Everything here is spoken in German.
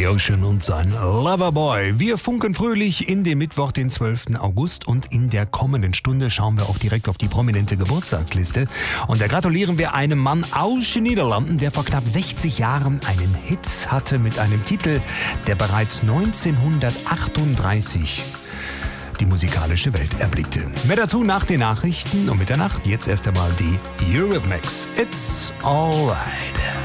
Frank Ocean und sein Loverboy. Wir funken fröhlich in den Mittwoch, den 12. August, und in der kommenden Stunde schauen wir auch direkt auf die prominente Geburtstagsliste. Und da gratulieren wir einem Mann aus den Niederlanden, der vor knapp 60 Jahren einen Hit hatte mit einem Titel, der bereits 1938 die musikalische Welt erblickte. Mehr dazu nach den Nachrichten, und Mitternacht jetzt erst einmal die Eurythmics. It's Alright.